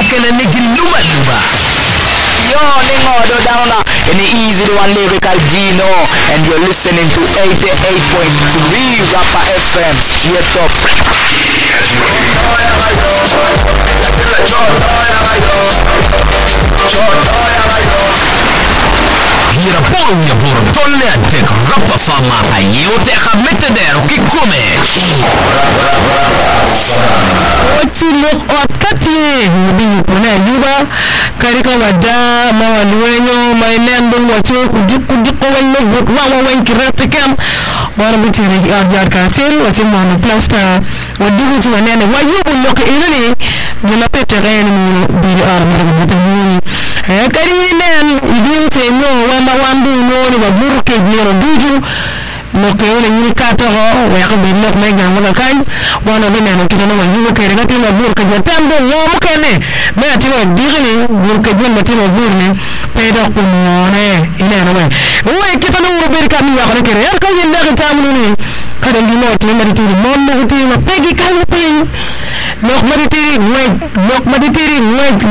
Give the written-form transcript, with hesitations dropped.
mukene nigin luma luma. Yo, Ningo Dodana, and the easy one lyrical Gino, and you're listening to 88.3 Rapper FM, straight up. Hier een bonje voor een tonne, dik rapper van maken. Je tegen met de der, kikome. Oti lok ot katye bi kuna yuba karika wada ma walwenyo ma nendo wacho kujuko wano wa kirate kam wana bitire yar katel wacho ma plasta wadu tu nene wa yubu lok ilani bila petere ni bi mara butamu kari nen idinte no wamba wambu no ni wavuruke biro duju moke wala yini kato ho wa ko bi nok me gam wala kan wana be neno kitano wa yuba kere gati na bur ka jatambo wo mokene me ati wa digni bur ka jwen mati wa bur ne pe do ko mone ina na we kitano wo be ka mi wa ko kere yar ka yinde ka tamu ni kada ngi no ti mari ti mon mo ti ma pegi kan pe nok mari ti we nok mari ti we